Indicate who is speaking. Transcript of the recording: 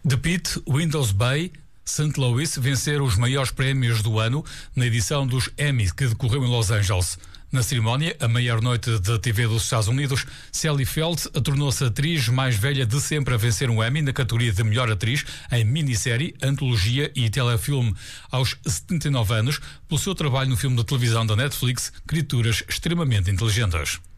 Speaker 1: The Pitt, Windows Bay, St. Louis venceram os maiores prémios do ano na edição dos Emmy, que decorreu em Los Angeles. Na cerimónia, a maior noite da TV dos Estados Unidos, Sally Field tornou-se a atriz mais velha de sempre a vencer um Emmy na categoria de melhor atriz em minissérie, antologia e telefilme, aos 79 anos, pelo seu trabalho no filme de televisão da Netflix, Criaturas Extremamente Inteligentes.